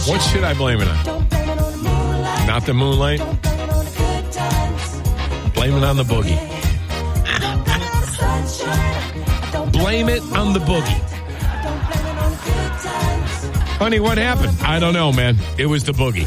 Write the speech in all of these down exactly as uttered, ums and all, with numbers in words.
What should I blame it on? Not the moonlight? Blame it on the boogie. Blame it on the boogie. Honey, what happened? I don't know, man. It was the boogie.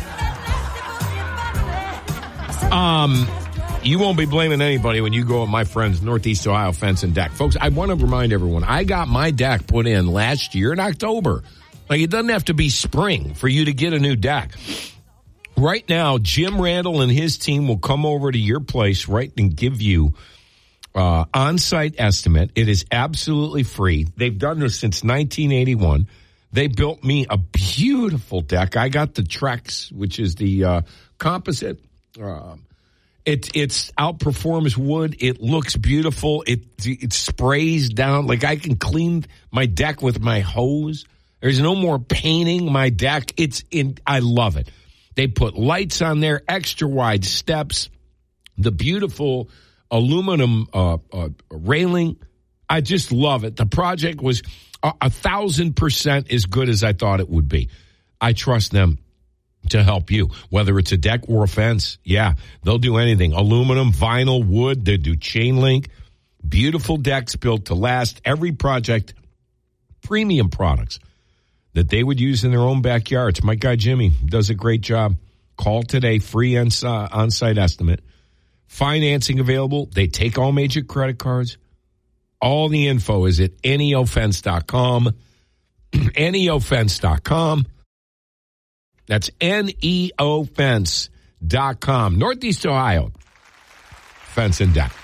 Um, you won't be blaming anybody when you go with my friends, Northeast Ohio Fence and Deck. Folks, I want to remind everyone, I got my deck put in last year in October. Like, it doesn't have to be spring for you to get a new deck. Right now, Jim Randall and his team will come over to your place, right, and give you uh, on-site estimate. It is absolutely free. They've done this since nineteen eighty-one. They built me a beautiful deck. I got the Trex, which is the uh, composite. Uh, it it's outperforms wood. It looks beautiful. It it sprays down. Like, I can clean my deck with my hose. There's no more painting my deck. It's in. I love it. They put lights on there, extra wide steps, the beautiful aluminum uh, uh, railing. I just love it. The project was a, a thousand percent as good as I thought it would be. I trust them to help you, whether it's a deck or a fence. Yeah, they'll do anything. Aluminum, vinyl, wood. They do chain link. Beautiful decks built to last. Every project, premium products that they would use in their own backyards. My guy Jimmy does a great job. Call today, free on-site estimate. Financing available. They take all major credit cards. All the info is at N E O fence dot com. N E O fence dot com. That's N E O fence dot com. Northeast Ohio Fence and Deck.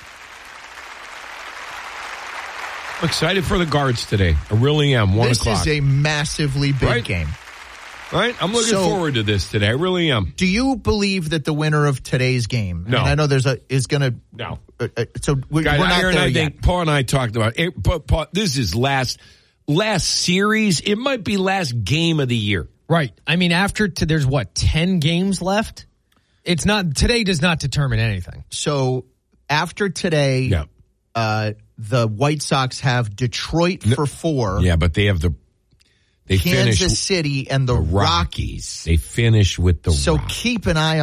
I'm excited for the Guards today. I really am. One this o'clock. This is a massively big right? game. Right? I'm looking so, forward to this today. I really am. Do you believe that the winner of today's game, no. I mean, I know there's a, is going to, no. Uh, uh, so we, Guys, we're not Aaron, there I yet. think Paul and I talked about it. Paul, Paul, this is last, last series. It might be last game of the year. Right. I mean, after, t- there's what, ten games left? It's not, today does not determine anything. So after today, yeah. uh, the White Sox have Detroit for four. Yeah, but they have the they Kansas finish City and the, the Rockies. Rockies. They finish with the So Rockies. keep an eye